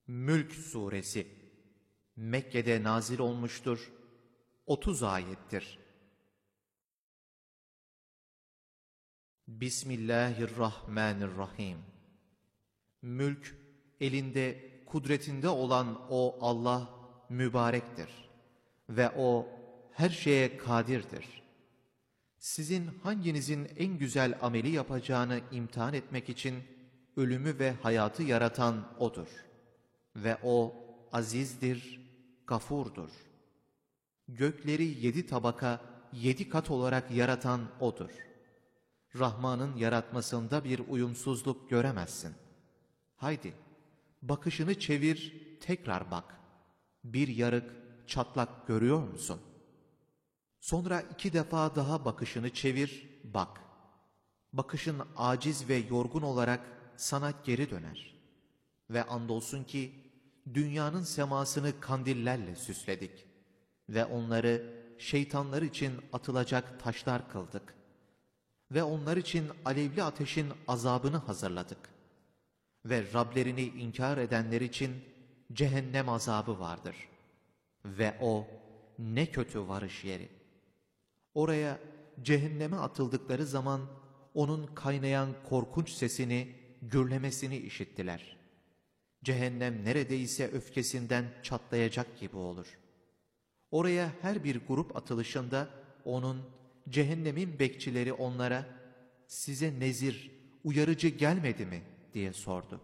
Mülk Suresi Mekke'de nazil olmuştur. 30 ayettir. Bismillahirrahmanirrahim. Mülk, elinde, kudretinde olan o Allah mübarektir ve o her şeye kadirdir. Sizin hanginizin en güzel ameli yapacağını imtihan etmek için ölümü ve hayatı yaratan O'dur. Ve O azizdir, gafurdur. Gökleri 7 tabaka, 7 kat olarak yaratan O'dur. Rahman'ın yaratmasında bir uyumsuzluk göremezsin. Haydi, bakışını çevir, tekrar bak. Bir yarık, çatlak görüyor musun? Sonra 2 defa daha bakışını çevir, bak. Bakışın aciz ve yorgun olarak sana geri döner. Ve andolsun ki, dünyanın semasını kandillerle süsledik ve onları şeytanlar için atılacak taşlar kıldık ve onlar için alevli ateşin azabını hazırladık ve Rablerini inkar edenler için cehennem azabı vardır ve o ne kötü varış yeri. Oraya cehenneme atıldıkları zaman onun kaynayan korkunç sesini, gürlemesini işittiler. Cehennem neredeyse öfkesinden çatlayacak gibi olur. Oraya her bir grup atılışında onun, cehennemin bekçileri onlara, size nezir, uyarıcı gelmedi mi diye sordu.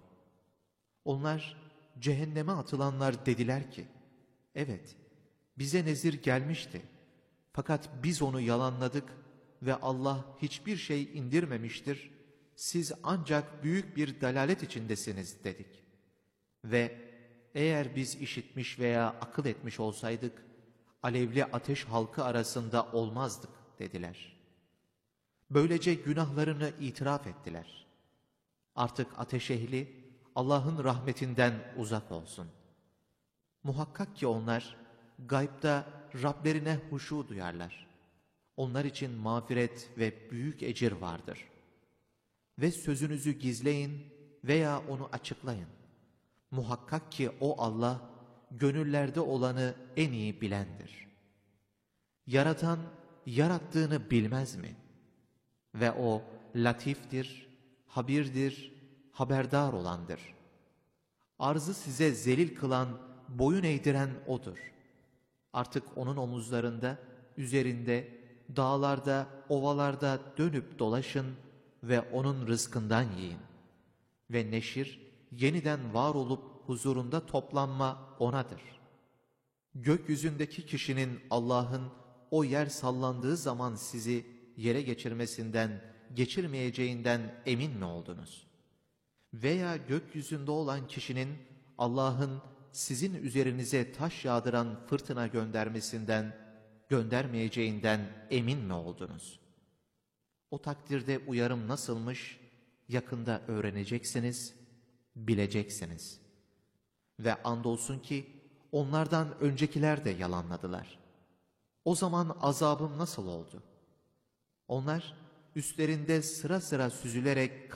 Onlar, cehenneme atılanlar dediler ki, evet, bize nezir gelmişti. Fakat biz onu yalanladık ve Allah hiçbir şey indirmemiştir. Siz ancak büyük bir dalalet içindesiniz dedik. Ve eğer biz işitmiş veya akıl etmiş olsaydık, alevli ateş halkı arasında olmazdık dediler. Böylece günahlarını itiraf ettiler. Artık ateş ehli Allah'ın rahmetinden uzak olsun. Muhakkak ki onlar gaybda Rablerine huşu duyarlar. Onlar için mağfiret ve büyük ecir vardır. Ve sözünüzü gizleyin veya onu açıklayın. Muhakkak ki o Allah, gönüllerde olanı en iyi bilendir. Yaratan, yarattığını bilmez mi? Ve o, latiftir, habirdir, haberdar olandır. Arzı size zelil kılan, boyun eğdiren O'dur. Artık O'nun omuzlarında, üzerinde, dağlarda, ovalarda dönüp dolaşın ve O'nun rızkından yiyin. Ve neşir, yeniden var olup huzurunda toplanma O'nadır. Gökyüzündeki kişinin Allah'ın o yer sallandığı zaman sizi yere geçirmesinden, geçirmeyeceğinden emin mi oldunuz? Veya gökyüzünde olan kişinin Allah'ın sizin üzerinize taş yağdıran fırtına göndermesinden, göndermeyeceğinden emin mi oldunuz? O takdirde uyarım nasılmış, yakında öğreneceksiniz, bileceksiniz. Ve andolsun ki onlardan öncekiler de yalanladılar. O zaman azabım nasıl oldu? Onlar üstlerinde sıra sıra süzülerek